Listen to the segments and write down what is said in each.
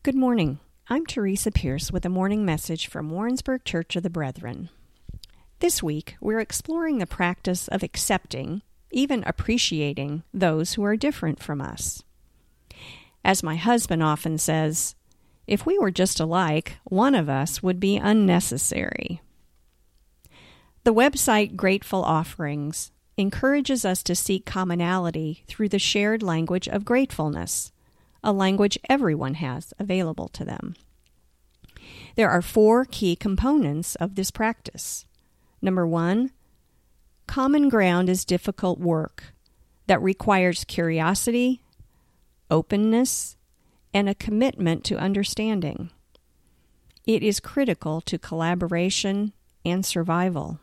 Good morning. I'm Teresa Pierce with a morning message from Warrensburg Church of the Brethren. This week, we're exploring the practice of accepting, even appreciating, those who are different from us. As my husband often says, if we were just alike, one of us would be unnecessary. The website Grateful Offerings encourages us to seek commonality through the shared language of gratefulness, a language everyone has available to them. There are 4 key components of this practice. Number 1, common ground is difficult work that requires curiosity, openness, and a commitment to understanding. It is critical to collaboration and survival.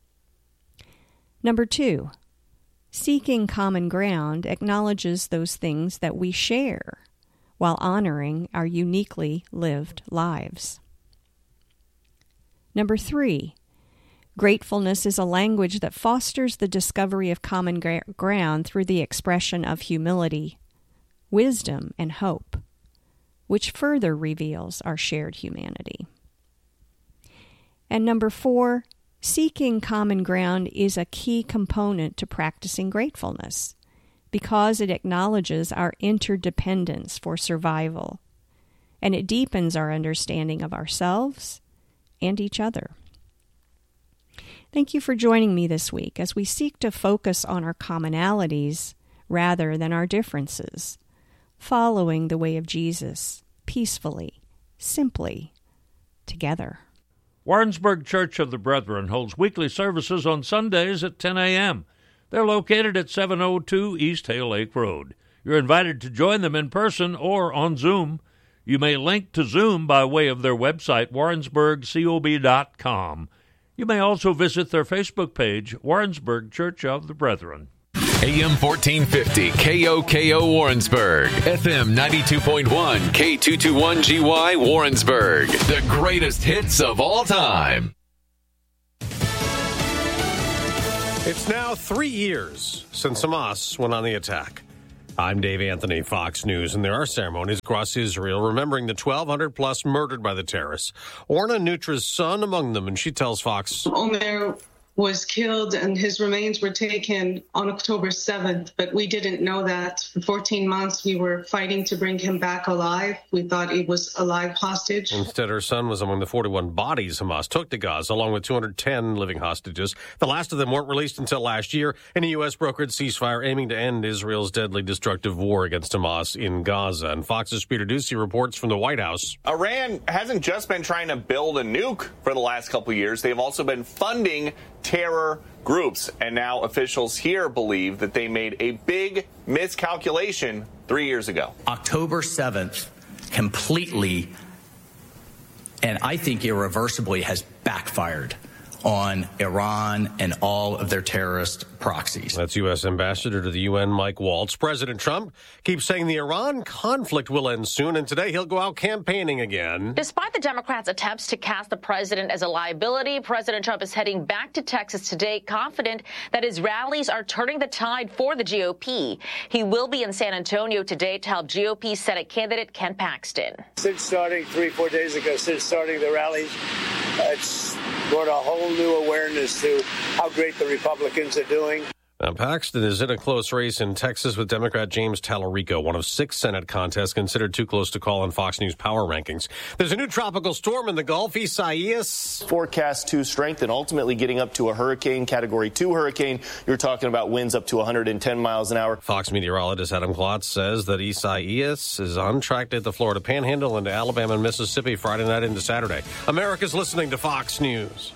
Number 2, seeking common ground acknowledges those things that we share while honoring our uniquely lived lives. Number 3, gratefulness is a language that fosters the discovery of common ground through the expression of humility, wisdom, and hope, which further reveals our shared humanity. And number 4, seeking common ground is a key component to practicing gratefulness because it acknowledges our interdependence for survival, and it deepens our understanding of ourselves and each other. Thank you for joining me this week as we seek to focus on our commonalities rather than our differences, following the way of Jesus, peacefully, simply, together. Warrensburg Church of the Brethren holds weekly services on Sundays at 10 a.m. They're located at 702 East Hale Lake Road. You're invited to join them in person or on Zoom. You may link to Zoom by way of their website, warrensburgcob.com. You may also visit their Facebook page, Warrensburg Church of the Brethren. AM 1450, KOKO Warrensburg, FM 92.1, K221GY Warrensburg, the greatest hits of all time. It's now 3 years since Hamas went on the attack. I'm Dave Anthony, Fox News, and there are ceremonies across Israel remembering the 1,200-plus murdered by the terrorists. Orna Nutra's son among them, and she tells Fox. Omer was killed and his remains were taken on October 7th, but we didn't know that. For 14 months, we were fighting to bring him back alive. We thought he was a live hostage. Instead, her son was among the 41 bodies Hamas took to Gaza, along with 210 living hostages. The last of them weren't released until last year in a U.S.-brokered ceasefire aiming to end Israel's deadly destructive war against Hamas in Gaza. And Fox's Peter Doocy reports from the White House. Iran hasn't just been trying to build a nuke for the last couple of years. They've also been funding terror groups, and now officials here believe that they made a big miscalculation 3 years ago. October 7th completely, and I think irreversibly, has backfired on Iran and all of their terrorist proxies. That's U.S. Ambassador to the UN, Mike Waltz. President Trump keeps saying the Iran conflict will end soon, and today he'll go out campaigning again. Despite the Democrats' attempts to cast the president as a liability, President Trump is heading back to Texas today, confident that his rallies are turning the tide for the GOP. He will be in San Antonio today to help GOP Senate candidate Ken Paxton. Since starting 3-4 days ago, since starting the rallies, it's brought a whole new awareness to how great the Republicans are doing. Now, Paxton is in a close race in Texas with Democrat James Tallarico, one of 6 Senate contests considered too close to call on Fox News power rankings. There's a new tropical storm in the Gulf, Isaias. Forecast to strengthen, ultimately getting up to a hurricane, Category 2 hurricane. You're talking about winds up to 110 miles an hour. Fox meteorologist Adam Klotz says that Isaias is on track to hit the Florida Panhandle into Alabama and Mississippi Friday night into Saturday. America's listening to Fox News.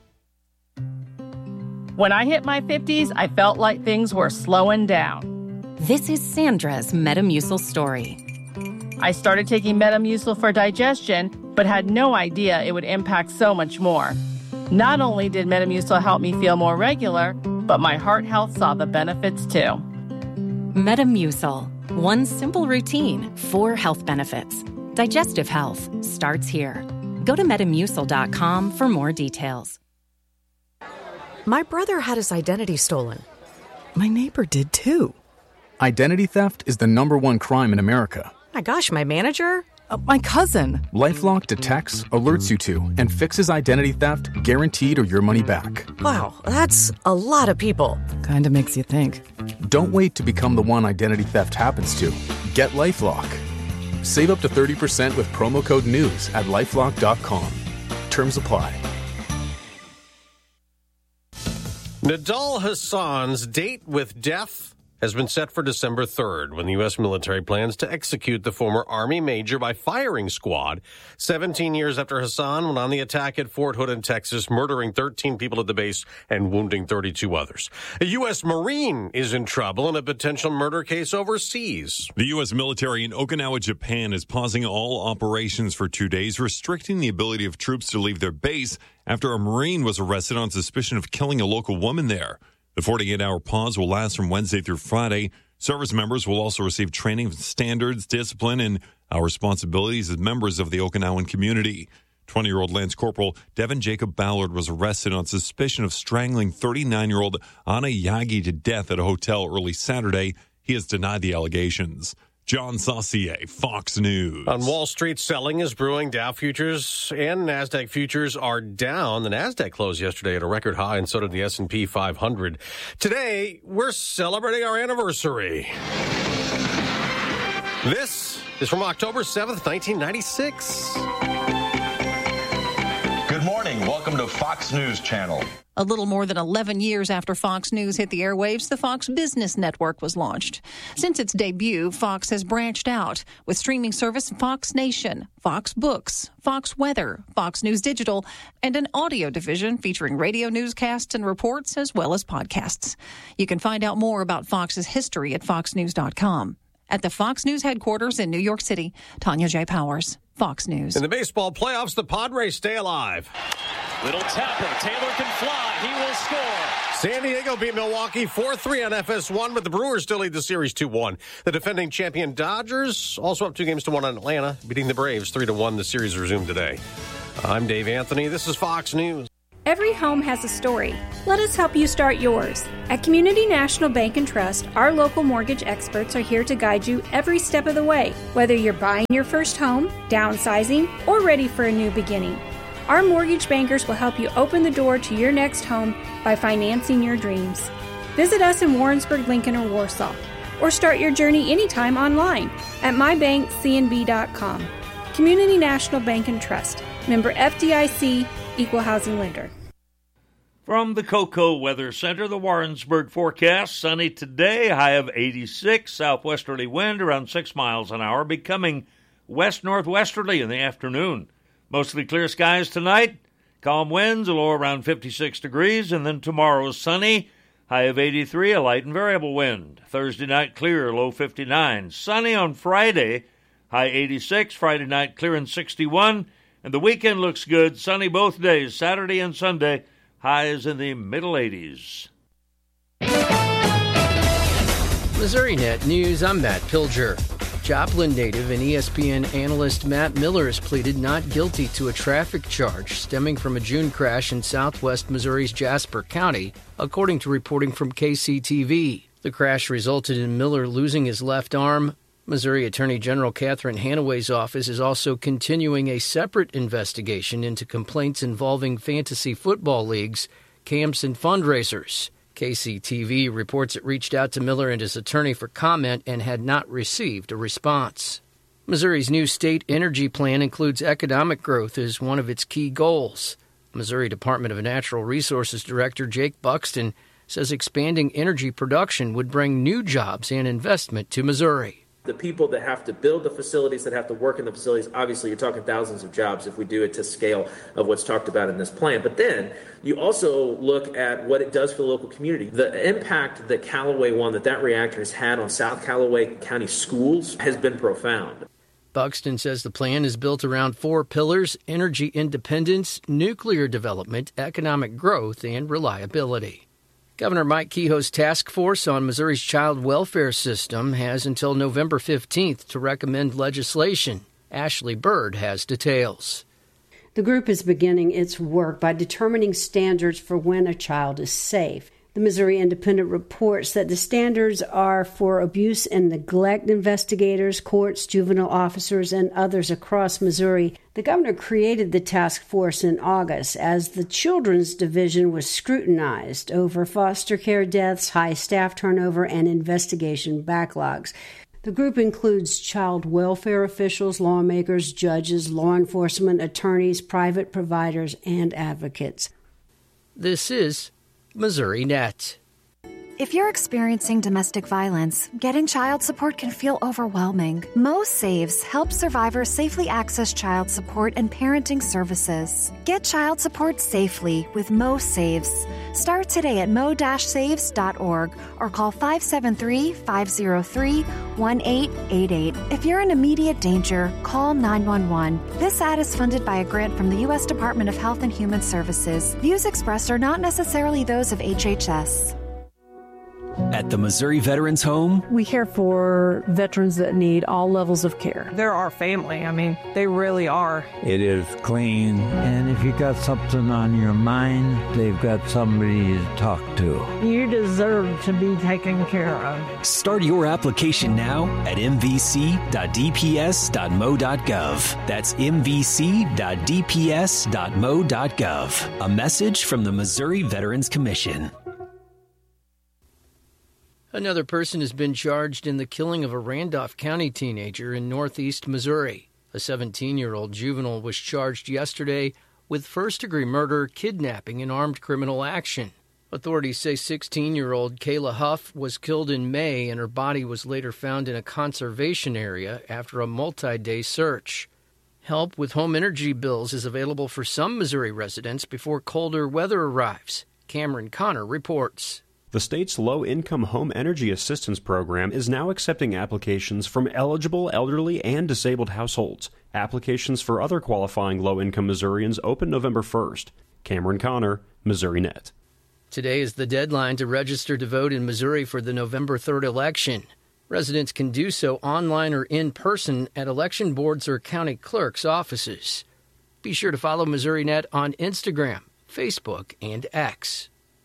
When I hit my 50s, I felt like things were slowing down. This is Sandra's Metamucil story. I started taking Metamucil for digestion, but had no idea it would impact so much more. Not only did Metamucil help me feel more regular, but my heart health saw the benefits too. Metamucil. One simple routine, 4 health benefits. Digestive health starts here. Go to Metamucil.com for more details. My brother had his identity stolen. My neighbor did too. Identity theft is the #1 crime in America. My gosh, my manager? My cousin. LifeLock detects, alerts you to, and fixes identity theft, guaranteed or your money back. Wow, that's a lot of people. Kinda makes you think. Don't wait to become the one identity theft happens to. Get LifeLock. Save up to 30% with promo code NEWS at LifeLock.com. Terms apply. Nidal Hasan's date with death has been set for December 3rd, when the U.S. military plans to execute the former Army major by firing squad 17 years after Hasan went on the attack at Fort Hood in Texas, murdering 13 people at the base and wounding 32 others. A U.S. Marine is in trouble in a potential murder case overseas. The U.S. military in Okinawa, Japan is pausing all operations for 2 days, restricting the ability of troops to leave their base after a Marine was arrested on suspicion of killing a local woman there. The 48-hour pause will last from Wednesday through Friday. Service members will also receive training in standards, discipline, and our responsibilities as members of the Okinawan community. 20-year-old Lance Corporal Devin Jacob Ballard was arrested on suspicion of strangling 39-year-old Anna Yagi to death at a hotel early Saturday. He has denied the allegations. John Saucier, Fox News. On Wall Street, selling is brewing. Dow futures and NASDAQ futures are down. The NASDAQ closed yesterday at a record high, and so did the S&P 500. Today, we're celebrating our anniversary. This is from October 7th, 1996. Good morning. Welcome to Fox News Channel. A little more than 11 years after Fox News hit the airwaves, the Fox Business Network was launched. Since its debut, Fox has branched out with streaming service Fox Nation, Fox Books, Fox Weather, Fox News Digital, and an audio division featuring radio newscasts and reports as well as podcasts. You can find out more about Fox's history at foxnews.com. At the Fox News headquarters in New York City, Tanya J. Powers, Fox News. In the baseball playoffs, the Padres stay alive. Little tapper. Taylor can fly. He will score. San Diego beat Milwaukee 4-3 on FS1, but the Brewers still lead the series 2-1. The defending champion Dodgers also up 2-1 on Atlanta, beating the Braves 3-1. The series resumed today. I'm Dave Anthony. This is Fox News. Every home has a story. Let us help you start yours. At Community National Bank and Trust, our local mortgage experts are here to guide you every step of the way, whether you're buying your first home, downsizing, or ready for a new beginning. Our mortgage bankers will help you open the door to your next home by financing your dreams. Visit us in Warrensburg, Lincoln, or Warsaw, or start your journey anytime online at mybankcnb.com. Community National Bank and Trust, member FDIC, Equal Housing Lender. From the Cocoa Weather Center, the Warrensburg forecast: sunny today, high of 86, southwesterly wind around 6 miles an hour, becoming west-northwesterly in the afternoon. Mostly clear skies tonight, calm winds, a low around 56 degrees, and then tomorrow sunny, high of 83, a light and variable wind. Thursday night clear, low 59. Sunny on Friday, high 86, Friday night clear and 61. And the weekend looks good, sunny both days, Saturday and Sunday, highs in the middle 80s. MissouriNet News, I'm Matt Pilger. Joplin native and ESPN analyst Matt Miller has pleaded not guilty to a traffic charge stemming from a June crash in southwest Missouri's Jasper County, according to reporting from KCTV. The crash resulted in Miller losing his left arm. Missouri Attorney General Catherine Hanaway's office is also continuing a separate investigation into complaints involving fantasy football leagues, camps, and fundraisers. KCTV reports it reached out to Miller and his attorney for comment and had not received a response. Missouri's new state energy plan includes economic growth as one of its key goals. Missouri Department of Natural Resources Director Jake Buxton says expanding energy production would bring new jobs and investment to Missouri. The people that have to build the facilities, that have to work in the facilities, obviously you're talking thousands of jobs if we do it to scale of what's talked about in this plan. But then you also look at what it does for the local community. The impact that Callaway One, that reactor has had on South Callaway County schools has been profound. Buxton says the plan is built around 4 pillars: energy independence, nuclear development, economic growth, and reliability. Governor Mike Kehoe's task force on Missouri's child welfare system has until November 15th to recommend legislation. Ashley Bird has details. The group is beginning its work by determining standards for when a child is safe. The Missouri Independent reports that the standards are for abuse and neglect investigators, courts, juvenile officers, and others across Missouri. The governor created the task force in August as the Children's Division was scrutinized over foster care deaths, high staff turnover, and investigation backlogs. The group includes child welfare officials, lawmakers, judges, law enforcement, attorneys, private providers, and advocates. This is Missouri Net. If you're experiencing domestic violence, getting child support can feel overwhelming. Mo Saves helps survivors safely access child support and parenting services. Get child support safely with Mo Saves. Start today at mo-saves.org or call 573-503-1888. If you're in immediate danger, call 911. This ad is funded by a grant from the U.S. Department of Health and Human Services. Views expressed are not necessarily those of HHS. At the Missouri Veterans Home, we care for veterans that need all levels of care. They're our family. I mean, they really are. It is clean, and if you got something on your mind, they've got somebody to talk to. You deserve to be taken care of. Start your application now at mvc.dps.mo.gov. That's mvc.dps.mo.gov. A message from the Missouri Veterans Commission. Another person has been charged in the killing of a Randolph County teenager in northeast Missouri. A 17-year-old juvenile was charged yesterday with first-degree murder, kidnapping, and armed criminal action. Authorities say 16-year-old Kayla Huff was killed in May, and her body was later found in a conservation area after a multi-day search. Help with home energy bills is available for some Missouri residents before colder weather arrives. Cameron Connor reports. The state's low-income home energy assistance program is now accepting applications from eligible elderly and disabled households. Applications for other qualifying low-income Missourians open November 1st. Cameron Connor, Missouri Net. Today is the deadline to register to vote in Missouri for the November 3rd election. Residents can do so online or in person at election boards or county clerks' offices. Be sure to follow Missouri Net on Instagram, Facebook, and X.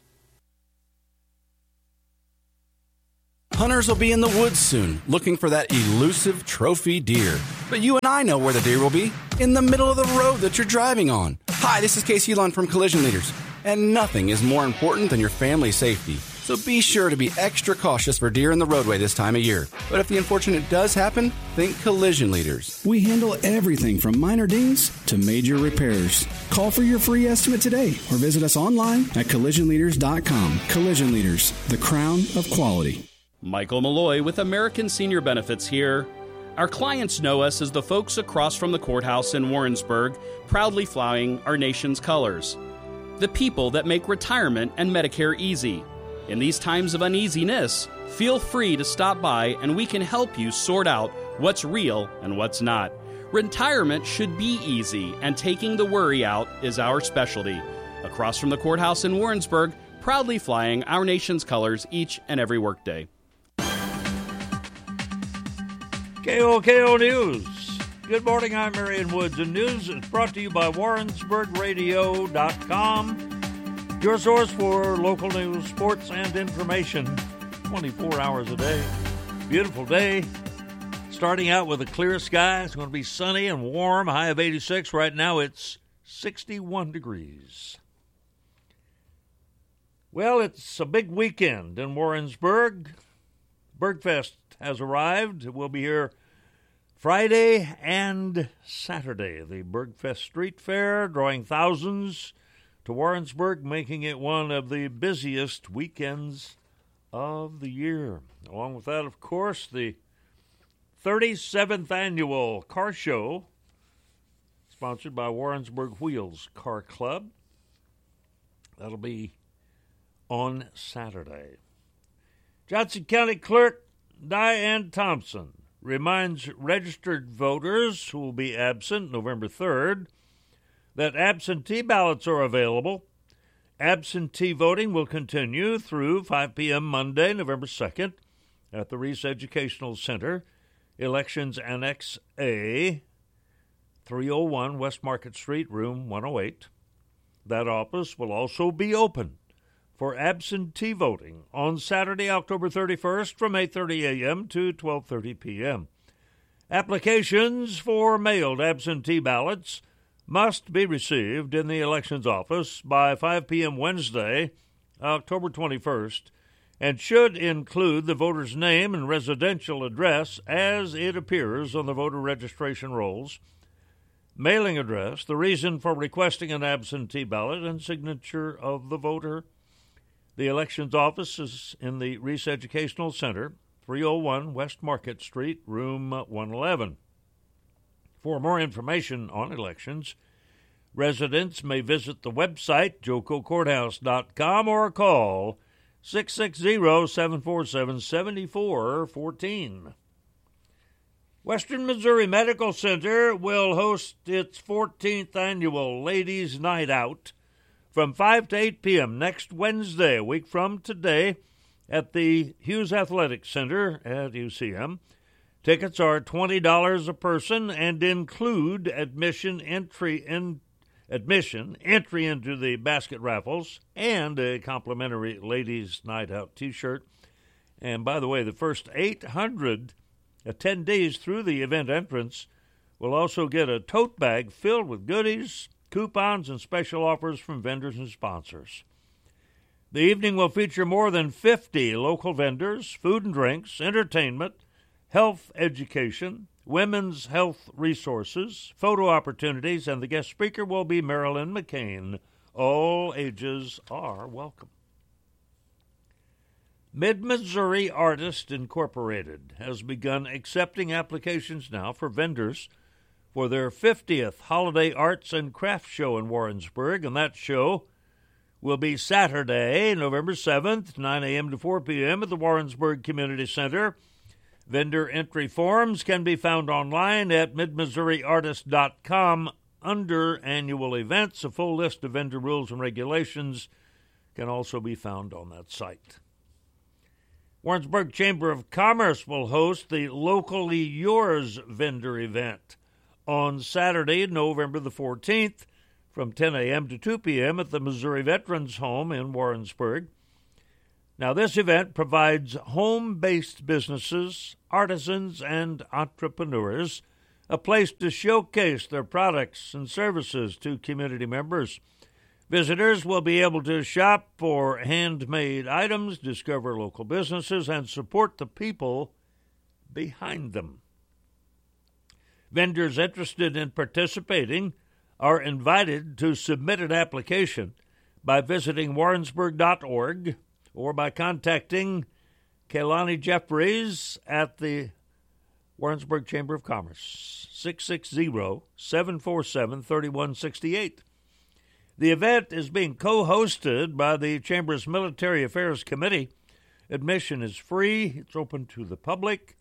Hunters will be in the woods soon, looking for that elusive trophy deer. But you and I know where the deer will be, in the middle of the road that you're driving on. Hi, this is Casey Lund from Collision Leaders. And nothing is more important than your family's safety. So be sure to be extra cautious for deer in the roadway this time of year. But if the unfortunate does happen, think Collision Leaders. We handle everything from minor dings to major repairs. Call for your free estimate today or visit us online at collisionleaders.com. Collision Leaders, the crown of quality. Michael Malloy with American Senior Benefits here. Our clients know us as the folks across from the courthouse in Warrensburg, proudly flying our nation's colors. The people that make retirement and Medicare easy. In these times of uneasiness, feel free to stop by and we can help you sort out what's real and what's not. Retirement should be easy, and taking the worry out is our specialty. Across from the courthouse in Warrensburg, proudly flying our nation's colors each and every workday. KOKO News. Good morning, I'm Marion Woods, and news is brought to you by WarrensburgRadio.com, your source for local news, sports, and information 24 hours a day. Beautiful day. Starting out with a clear sky. It's going to be sunny and warm, high of 86. Right now it's 61 degrees. Well, it's a big weekend in Warrensburg. Bergfest has arrived. It will be here Friday and Saturday. The Bergfest Street Fair drawing thousands to Warrensburg, making it one of the busiest weekends of the year. Along with that, of course, the 37th Annual Car Show, sponsored by Warrensburg Wheels Car Club. That'll be on Saturday. Johnson County Clerk Diane Thompson reminds registered voters who will be absent November 3rd that absentee ballots are available. Absentee voting will continue through 5 p.m. Monday, November 2nd at the Reese Educational Center, Elections Annex A, 301 West Market Street, room 108. That office will also be open for absentee voting on Saturday, October 31st from 8:30 a.m. to 12:30 p.m. Applications for mailed absentee ballots must be received in the elections office by 5 p.m. Wednesday, October 21st, and should include the voter's name and residential address as it appears on the voter registration rolls, mailing address, the reason for requesting an absentee ballot, and signature of the voter. The elections office is in the Reese Educational Center, 301 West Market Street, room 111. For more information on elections, residents may visit the website, jococourthouse.com, or call 660-747-7414. Western Missouri Medical Center will host its 14th annual Ladies' Night Out from 5 to 8 p.m. next Wednesday, a week from today, at the Hughes Athletic Center at UCM. Tickets are $20 a person and include entry into the basket raffles, and a complimentary Ladies' Night Out T-shirt. And by the way, the first 800 attendees through the event entrance will also get a tote bag filled with goodies, coupons, and special offers from vendors and sponsors. The evening will feature more than 50 local vendors, food and drinks, entertainment, health education, women's health resources, photo opportunities, and the guest speaker will be Marilyn McCain. All ages are welcome. Mid-Missouri Artists Incorporated has begun accepting applications now for vendors for their 50th Holiday Arts and Crafts Show in Warrensburg, and that show will be Saturday, November 7th, 9 a.m. to 4 p.m. at the Warrensburg Community Center. Vendor entry forms can be found online at midmissouriartist.com under annual events. A full list of vendor rules and regulations can also be found on that site. Warrensburg Chamber of Commerce will host the Locally Yours vendor event on Saturday, November the 14th, from 10 a.m. to 2 p.m. at the Missouri Veterans Home in Warrensburg. Now, this event provides home-based businesses, artisans, and entrepreneurs a place to showcase their products and services to community members. Visitors will be able to shop for handmade items, discover local businesses, and support the people behind them. Vendors interested in participating are invited to submit an application by visiting warrensburg.org or by contacting Kaylani Jeffries at the Warrensburg Chamber of Commerce, 660-747-3168. The event is being co-hosted by the Chamber's Military Affairs Committee. Admission is free. It's open to the public.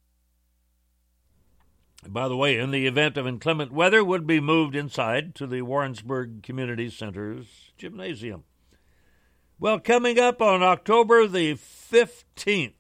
By the way, in the event of inclement weather, would be moved inside to the Warrensburg Community Center's gymnasium. Well, coming up on October the 15th,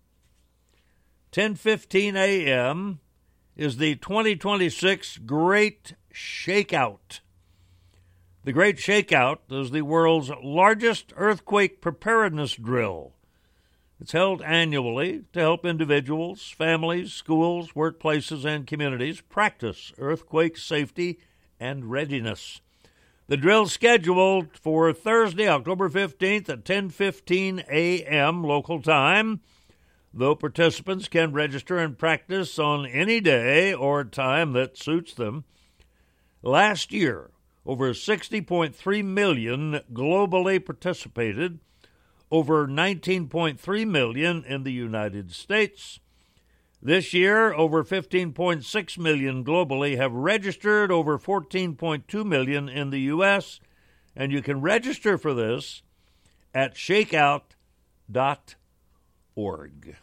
10:15 a.m., is the 2026 Great Shakeout. The Great Shakeout is the world's largest earthquake preparedness drill. It's held annually to help individuals, families, schools, workplaces, and communities practice earthquake safety and readiness. The drill scheduled for Thursday, October 15th at 10:15 a.m. local time, though participants can register and practice on any day or time that suits them. Last year, over 60.3 million globally participated, over 19.3 million in the United States. This year, over 15.6 million globally have registered, over 14.2 million in the U.S., and you can register for this at shakeout.org.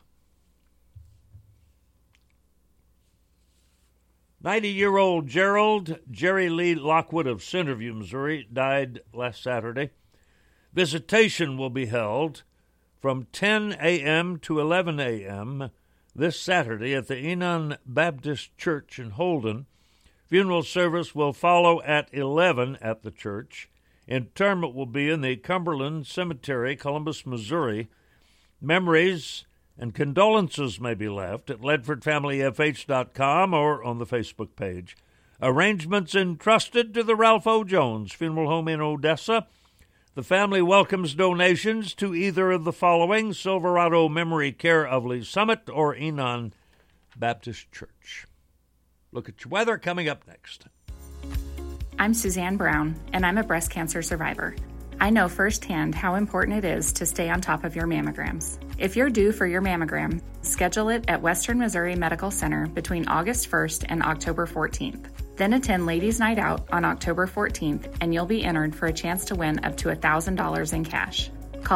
90-year-old Jerry Lee Lockwood of Centerview, Missouri, died last Saturday. Visitation will be held from 10 a.m. to 11 a.m. this Saturday at the Enon Baptist Church in Holden. Funeral service will follow at 11 at the church. Interment will be in the Cumberland Cemetery, Columbus, Missouri. Memories and condolences may be left at LedfordFamilyFH.com or on the Facebook page. Arrangements entrusted to the Ralph O. Jones Funeral Home in Odessa. The family welcomes donations to either of the following: Silverado Memory Care of Lee Summit or Enon Baptist Church. Look at your weather coming up next. I'm Suzanne Brown, and I'm a breast cancer survivor. I know firsthand how important it is to stay on top of your mammograms. If you're due for your mammogram, schedule it at Western Missouri Medical Center between August 1st and October 14th. Then attend Ladies' Night Out on October 14th, and you'll be entered for a chance to win up to $1,000 in cash. Call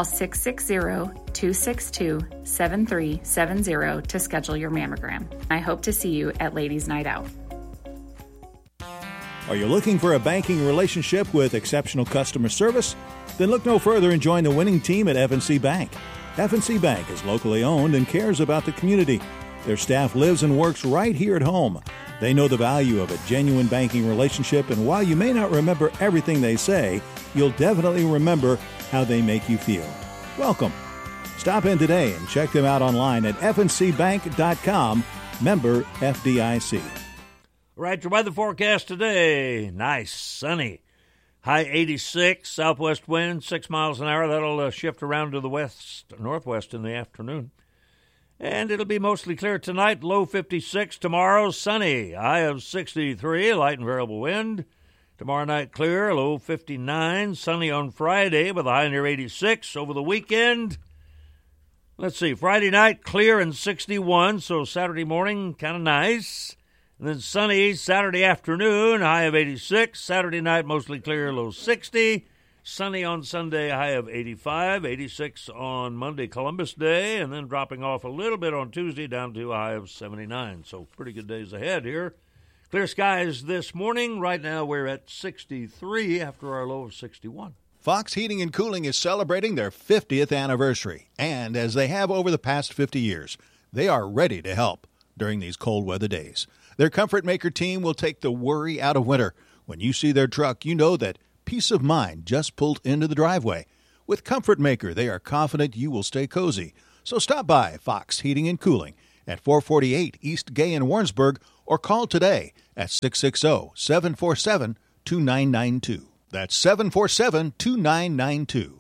660-262-7370 to schedule your mammogram. I hope to see you at Ladies' Night Out. Are you looking for a banking relationship with exceptional customer service? Then look no further and join the winning team at F&C Bank. F&C Bank is locally owned and cares about the community. Their staff lives and works right here at home. They know the value of a genuine banking relationship, and while you may not remember everything they say, you'll definitely remember how they make you feel. Welcome. Stop in today and check them out online at fncbank.com, member FDIC. Right, your weather forecast today. Nice, sunny. High 86, southwest wind, 6 miles an hour. That'll shift around to the northwest in the afternoon. And it'll be mostly clear tonight, low 56. Tomorrow, sunny, high of 63, light and variable wind. Tomorrow night, clear, low 59. Sunny on Friday with a high near 86. Over the weekend, let's see, Friday night, clear and 61, so Saturday morning, kind of nice. And then sunny Saturday afternoon, high of 86. Saturday night, mostly clear, low 60. Sunny on Sunday, high of 85. 86 on Monday, Columbus Day. And then dropping off a little bit on Tuesday down to a high of 79. So pretty good days ahead here. Clear skies this morning. Right now we're at 63 after our low of 61. Fox Heating and Cooling is celebrating their 50th anniversary. And as they have over the past 50 years, they are ready to help during these cold weather days. Their Comfort Maker team will take the worry out of winter. When you see their truck, you know that peace of mind just pulled into the driveway. With Comfort Maker, they are confident you will stay cozy. So stop by Fox Heating and Cooling at 448 East Gay in Warrensburg or call today at 660-747-2992. That's 747-2992.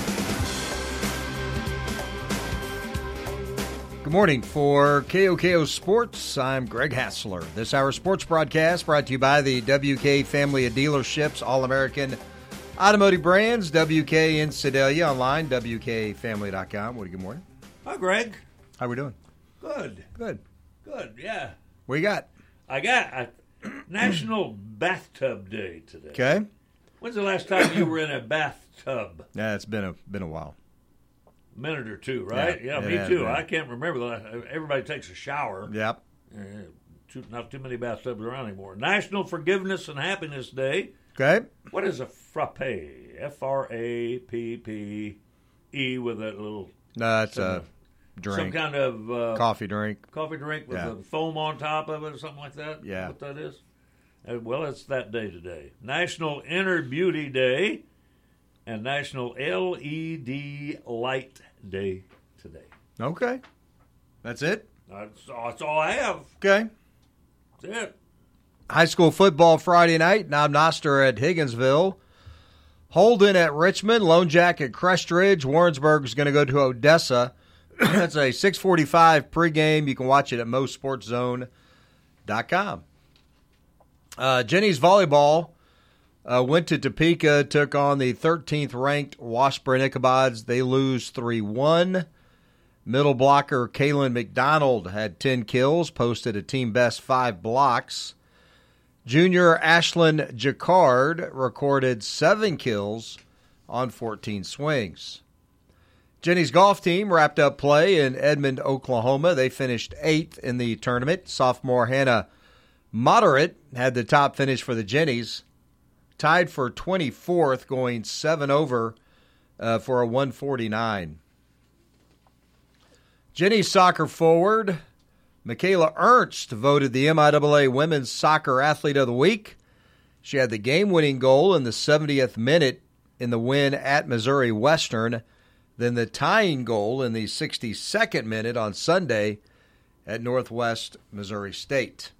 Good morning. For KOKO Sports, I'm Greg Hassler. This hour sports broadcast brought to you by the WK family of dealerships, All-American Automotive Brands, WK in Sedalia, online, WKFamily.com. Woody, good morning. Hi, Greg. How we doing? Good. Good, yeah. What you got? I got National Bathtub Day today. Okay. When's the last time you were in a bathtub? Yeah, it's been a while. Minute or two, right? Yeah, me too. I can't remember. Everybody takes a shower. Yep. Not too many bathtubs around anymore. National Forgiveness and Happiness Day. Okay. What is a frappe? F-R-A-P-P-E with that little... No, it's a drink. Some kind of... coffee drink. Coffee drink with the foam on top of it or something like that? Yeah. What that is? Well, it's that day today. National Inner Beauty Day and National LED Light Day today. Okay. That's it? That's all I have. Okay. That's it. High school football Friday night. Knob Noster at Higginsville. Holden at Richmond. Lone Jack at Crestridge. Warrensburg is going to go to Odessa. That's a 6:45 pregame. You can watch it at MostSportsZone.com. Jenny's volleyball went to Topeka, took on the 13th-ranked Washburn Ichabods. They lose 3-1. Middle blocker Kaylin McDonald had 10 kills, posted a team-best 5 blocks. Junior Ashlyn Jacquard recorded 7 kills on 14 swings. Jenny's golf team wrapped up play in Edmond, Oklahoma. They finished 8th in the tournament. Sophomore Hannah Moderate had the top finish for the Jennies. Tied for 24th, going 7 over for a 149. Jenny's soccer forward, Michaela Ernst, voted the MIAA Women's Soccer Athlete of the Week. She had the game-winning goal in the 70th minute in the win at Missouri Western. Then the tying goal in the 62nd minute on Sunday at Northwest Missouri State.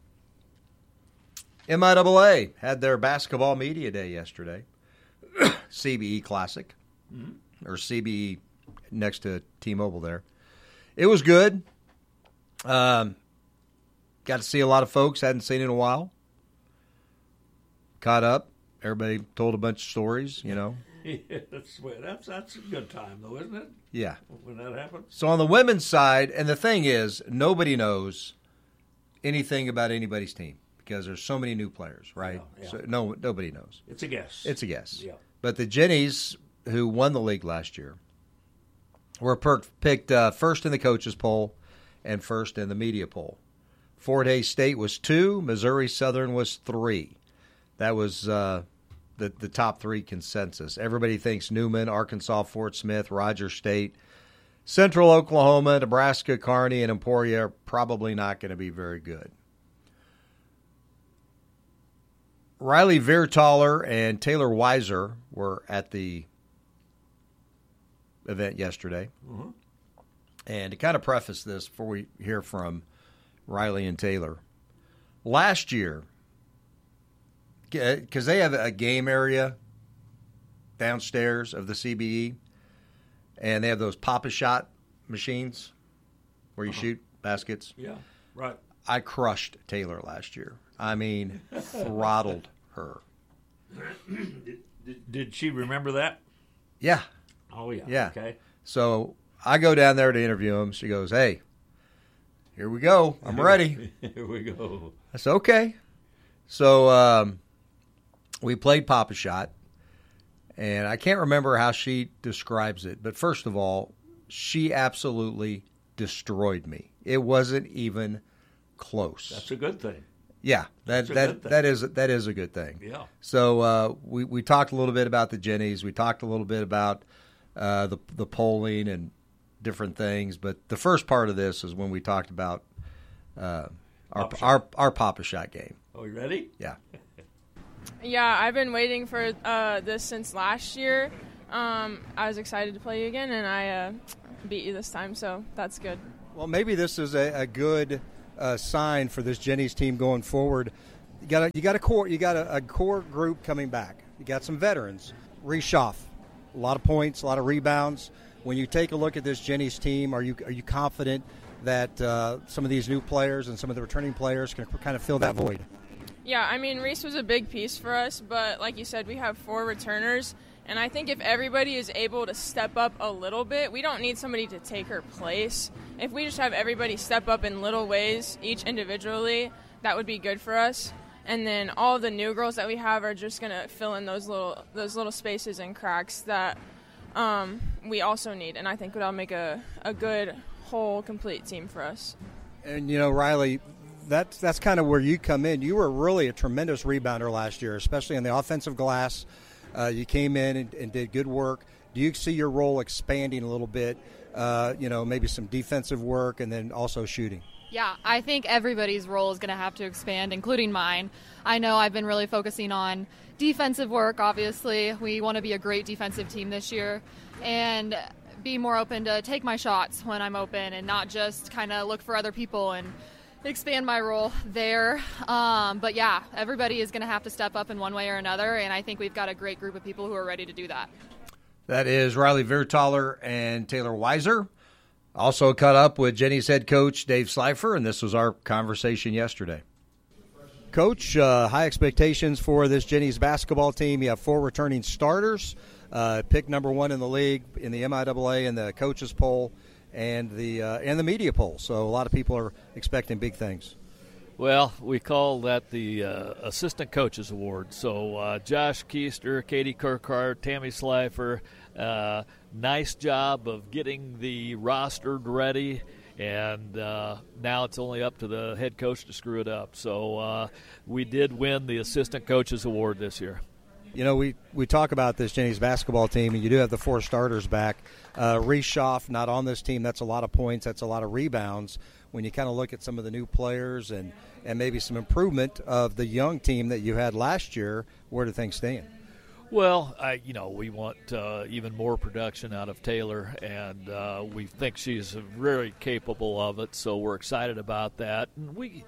MIAA had their basketball media day yesterday. CBE Classic, or CBE next to T-Mobile there. It was good. Got to see a lot of folks, hadn't seen in a while. Caught up. Everybody told a bunch of stories, you know. Yeah, that's a good time, though, isn't it? Yeah. When that happens. So on the women's side, and the thing is, nobody knows anything about anybody's team because there's so many new players, right? Yeah. So nobody knows. It's a guess. It's a guess. Yeah. But the Jennies, who won the league last year, were picked first in the coaches poll and first in the media poll. Fort Hays State was 2, Missouri Southern was 3. That was the top 3 consensus. Everybody thinks Newman, Arkansas, Fort Smith, Rogers State, Central Oklahoma, Nebraska, Kearney, and Emporia are probably not going to be very good. Riley Viertaler and Taylor Weiser were at the event yesterday. Mm-hmm. And to kind of preface this before we hear from Riley and Taylor, last year, because they have a game area downstairs of the CBE, and they have those Pop-A-Shot machines where you shoot baskets. Yeah, right. I crushed Taylor last year. I mean, throttled her. Did she remember that? Yeah. Oh, yeah. Yeah. Okay. So I go down there to interview him. She goes, "Hey, here we go. I'm ready." Here we go. I said, "Okay." So we played Pop-A-Shot, and I can't remember how she describes it. But first of all, she absolutely destroyed me. It wasn't even close. That's a good thing. Yeah, that is a good thing. Yeah. So we talked a little bit about the Jennies. We talked a little bit about the polling and different things. But the first part of this is when we talked about our Pop-A-Shot game. Oh, you ready? Yeah. Yeah, I've been waiting for this since last year. I was excited to play you again, and I beat you this time, so that's good. Well, maybe this is a good sign for this Jennies team going forward. You got a core group coming back. You got some veterans. Reese Schaff, a lot of points, a lot of rebounds. When you take a look at this Jennies team, are you confident that some of these new players and some of the returning players can kind of fill that void? Yeah, I mean, Reese was a big piece for us, but like you said, we have 4 returners, and I think if everybody is able to step up a little bit, we don't need somebody to take her place. If we just have everybody step up in little ways, each individually, that would be good for us. And then all of the new girls that we have are just going to fill in those little spaces and cracks that we also need, and I think that'll make a good, whole, complete team for us. And, you know, Riley, that's kind of where you come in. You were really a tremendous rebounder last year, especially on the offensive glass. You came in and did good work. Do you see your role expanding a little bit, maybe some defensive work and then also shooting? Yeah, I think everybody's role is going to have to expand, including mine. I know I've been really focusing on defensive work, obviously. We want to be a great defensive team this year and be more open to take my shots when I'm open and not just kind of look for other people and expand my role there. But yeah, everybody is going to have to step up in one way or another, and I think we've got a great group of people who are ready to do that. That is Riley Viertaler and Taylor Weiser. Also caught up with Jennies head coach Dave Slifer, and this was our conversation yesterday. Coach, high expectations for this Jennies basketball team. You have 4 returning starters, pick number 1 in the league in the MIAA and the coaches poll and the media poll. So a lot of people are expecting big things. Well, we call that the Assistant Coaches Award. So Josh Keister, Katie Kirkhart, Tammy Slifer, nice job of getting the roster ready, and now it's only up to the head coach to screw it up. So we did win the Assistant Coaches Award this year. You know, we talk about this Jennies basketball team, and you do have the 4 starters back. Reese Schaff not on this team. That's a lot of points. That's a lot of rebounds. When you kind of look at some of the new players and maybe some improvement of the young team that you had last year, where do things stand? Well, we want even more production out of Taylor, and we think she's very capable of it. So we're excited about that. And we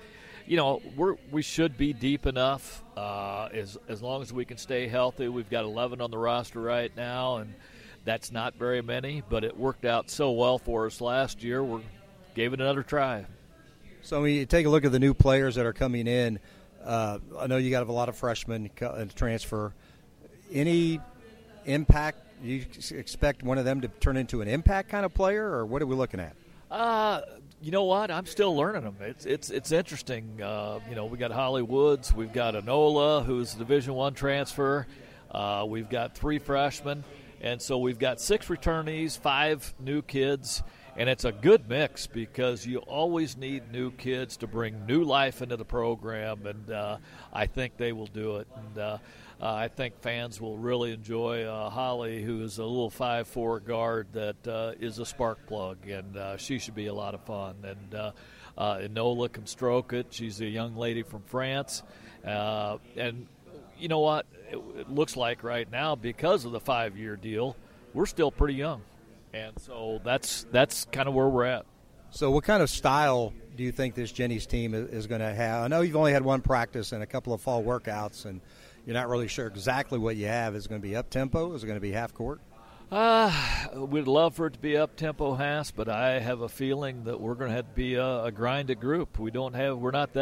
should be deep enough as long as we can stay healthy. We've got 11 on the roster right now, and that's not very many, but it worked out so well for us last year. We gave it another try. So when you take a look at the new players that are coming in, I know you got a lot of freshmen transfer. Any impact? You expect one of them to turn into an impact kind of player, or what are we looking at? You know what? I'm still learning them. It's interesting. We got Holly Woods. We've got Enola, who's a Division I transfer. We've got 3 freshmen. And so we've got 6 returnees, 5 new kids. And it's a good mix because you always need new kids to bring new life into the program. And I think they will do it. And I think fans will really enjoy Holly, who is a little 5'4" guard that is a spark plug, and she should be a lot of fun. And Enola can stroke it. She's a young lady from France. And you know what? It looks like right now, because of the 5-year deal, we're still pretty young. And so that's kind of where we're at. So what kind of style do you think this Jenny's team is going to have? I know you've only had one practice and a couple of fall workouts, and you're not really sure exactly what you have. Is it going to be up-tempo? Is it going to be half-court? We'd love for it to be up-tempo half, but I have a feeling that we're going to have to be a grinded group. We don't have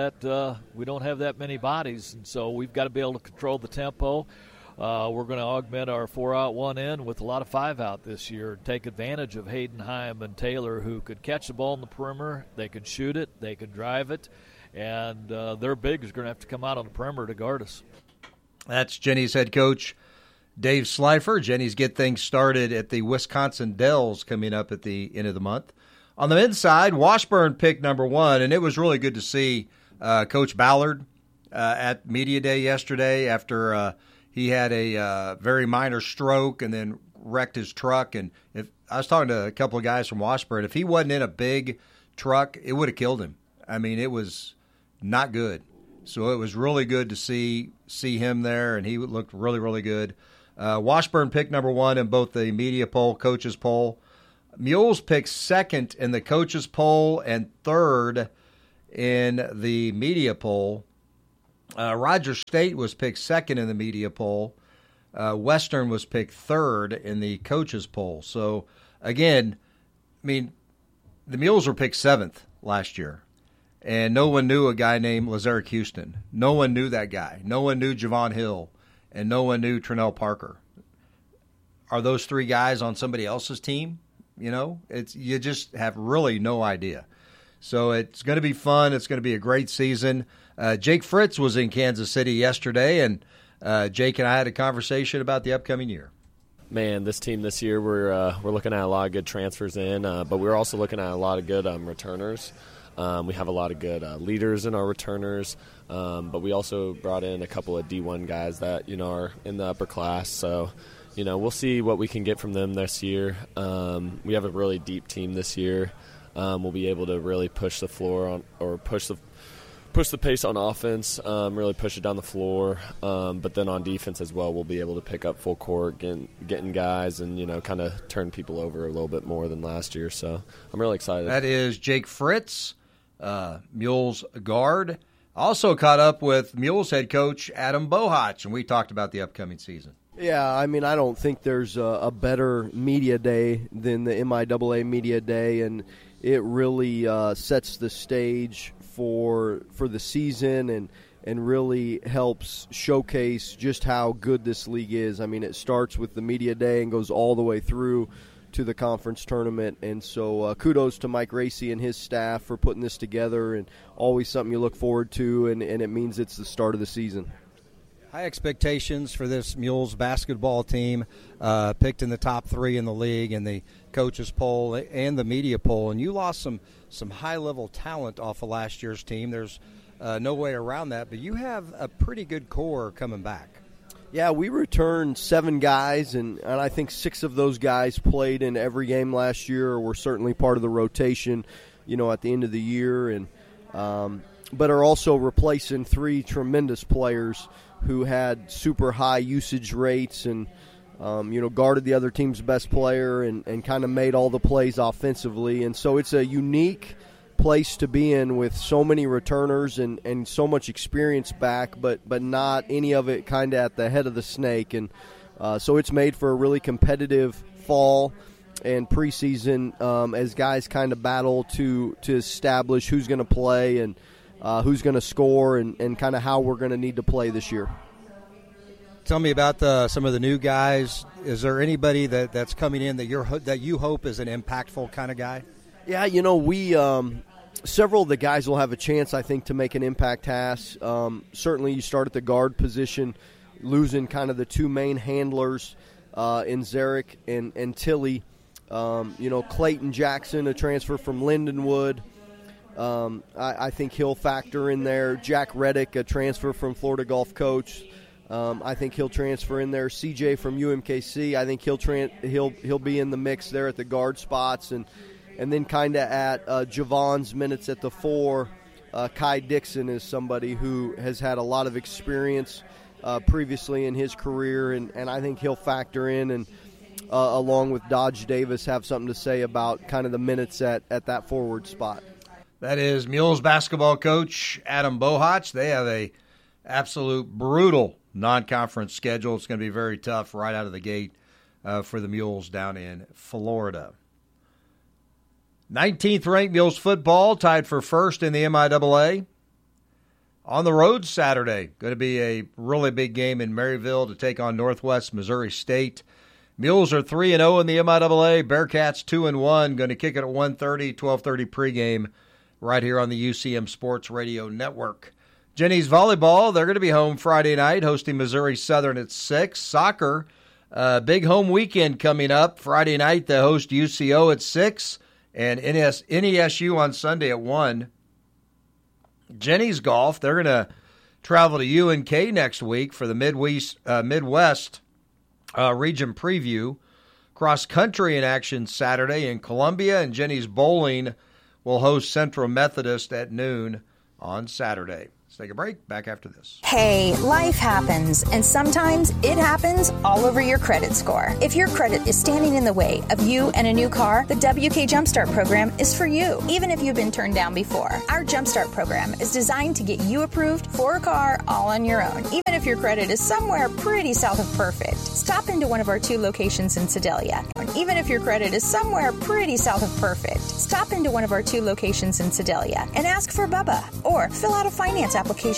that many bodies, and so we've got to be able to control the tempo. We're going to augment our 4-out, 1-in with a lot of 5-out this year and take advantage of Haydenheim and Taylor, who could catch the ball in the perimeter. They can shoot it. They can drive it. And their big is going to have to come out on the perimeter to guard us. That's Jenny's head coach, Dave Slifer. Jenny's get things started at the Wisconsin Dells coming up at the end of the month. On the men's side, Washburn picked number 1, and it was really good to see Coach Ballard at Media Day yesterday after he had a very minor stroke and then wrecked his truck. And if I was talking to a couple of guys from Washburn, if he wasn't in a big truck, it would have killed him. I mean, it was not good. So it was really good to see him there, and he looked really, really good. Washburn picked number 1 in both the media poll, coaches poll. Mules picked 2nd in the coaches poll and 3rd in the media poll. Rogers State was picked 2nd in the media poll. Western was picked 3rd in the coaches poll. So, again, I mean, the Mules were picked 7th last year. And no one knew a guy named Lazarick Houston. No one knew that guy. No one knew Javon Hill. And no one knew Trinell Parker. Are those 3 guys on somebody else's team? You just have really no idea. So it's going to be fun. It's going to be a great season. Jake Fritz was in Kansas City yesterday, and Jake and I had a conversation about the upcoming year. Man, this team this year, we're looking at a lot of good transfers in, but we're also looking at a lot of good returners. We have a lot of good leaders in our returners, but we also brought in a couple of D1 guys that are in the upper class. So, we'll see what we can get from them this year. We have a really deep team this year. We'll be able to really push the floor push the pace on offense, really push it down the floor. But then on defense as well, we'll be able to pick up full court, getting guys and, kind of turn people over a little bit more than last year. So I'm really excited. That is Jake Fritz. Mules guard. Also caught up with Mules head coach Adam Bohach, and we talked about the upcoming season. Yeah, I mean, I don't think there's a better media day than the MIAA media day, and it really sets the stage for the season and really helps showcase just how good this league is. I mean, it starts with the media day and goes all the way through to the conference tournament, and so kudos to Mike Racy and his staff for putting this together, and always something you look forward to, and it means it's the start of the season. High expectations for this Mules basketball team, picked in the top 3 in the league in the coaches poll and the media poll, and you lost some high-level talent off of last year's team. There's no way around that, but you have a pretty good core coming back. Yeah, we returned 7 guys, and I think 6 of those guys played in every game last year or were certainly part of the rotation, at the end of the year. And but are also replacing 3 tremendous players who had super high usage rates and guarded the other team's best player and kind of made all the plays offensively. And so it's a unique place to be in with so many returners and so much experience back, but not any of it kind of at the head of the snake. And so it's made for a really competitive fall and preseason as guys kind of battle to establish who's going to play and who's going to score and kind of how we're going to need to play this year. Tell me about some of the new guys. Is there anybody that's coming in that you hope is an impactful kind of guy? Yeah, we several of the guys will have a chance, I think, to make an impact pass. Certainly you start at the guard position, losing kind of the 2 main handlers in Zarek and Tilly. Clayton Jackson, a transfer from Lindenwood. I think he'll factor in there. Jack Reddick, a transfer from Florida Gulf Coach. I think he'll transfer in there. CJ from UMKC, I think he'll be in the mix there at the guard spots. And then kind of at Javon's minutes at the 4, Kai Dixon is somebody who has had a lot of experience previously in his career, and I think he'll factor in and along with Dodge Davis have something to say about kind of the minutes at that forward spot. That is Mules basketball coach Adam Bohach. They have a absolute brutal non-conference schedule. It's going to be very tough right out of the gate for the Mules down in Florida. 19th ranked Mules football tied for first in the MIAA. On the road Saturday, going to be a really big game in Maryville to take on Northwest Missouri State. Mules are 3-0 in the MIAA. Bearcats 2-1. Going to kick it at 1:30, 12:30 pregame right here on the UCM Sports Radio Network. Jennies volleyball, they're going to be home Friday night, hosting Missouri Southern at 6. Soccer, big home weekend coming up. Friday night, they host UCO at 6, and NESU on Sunday at 1. Jennies golf, they're going to travel to UNK next week for the Midwest region preview. Cross country in action Saturday in Columbia, and Jennies bowling will host Central Methodist at noon on Saturday. Let's take a break. Back after this. Hey, life happens, and sometimes it happens all over your credit score. If your credit is standing in the way of you and a new car, the WK Jumpstart program is for you, even if you've been turned down before. Our Jumpstart program is designed to get you approved for a car all on your own, even if your credit is somewhere pretty south of perfect. Stop into one of our 2 locations in Sedalia. Even if your credit is somewhere pretty south of perfect, stop into one of our 2 locations in Sedalia and ask for Bubba, or fill out a finance application